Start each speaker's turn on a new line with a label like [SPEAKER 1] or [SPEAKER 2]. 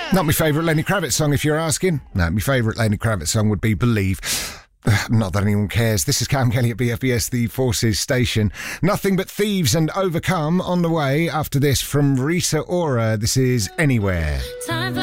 [SPEAKER 1] Not my favourite Lenny Kravitz song, if you're asking. No, my favourite Lenny Kravitz song would be Believe. Not that anyone cares. This is Cam Kelly at BFBS, the Forces station. Nothing But Thieves and Overcome on the way after this from Risa Ora. This is Anywhere.